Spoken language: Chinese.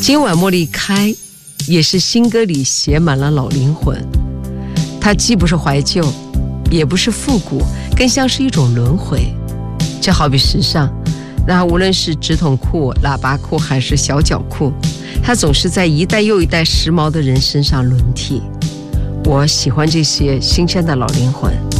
今晚茉莉开也是新歌里写满了老灵魂，它既不是怀旧，也不是复古，更像是一种轮回。就好比时尚，那无论是直筒裤、喇叭裤还是小脚裤，它总是在一代又一代时髦的人身上轮替。我喜欢这些新鲜的老灵魂。